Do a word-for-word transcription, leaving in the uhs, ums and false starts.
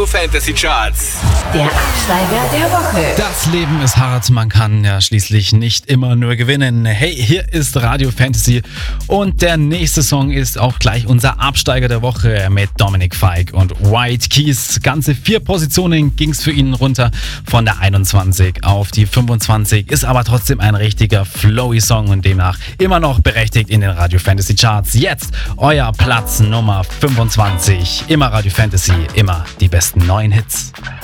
Fantasy Charts. Der Absteiger der Woche. Das Leben ist hart, man kann ja schließlich nicht immer nur gewinnen. Hey, hier ist Radio Fantasy und der nächste Song ist auch gleich unser Absteiger der Woche mit Dominic Fike und White Keys. Ganze vier Positionen ging es für ihn runter von der einundzwanzig auf die fünfundzwanzig, ist aber trotzdem ein richtiger flowy Song und demnach immer noch berechtigt in den Radio Fantasy Charts. Jetzt euer Platz Nummer fünfundzwanzig. Immer Radio Fantasy, immer die besten neuen Hits.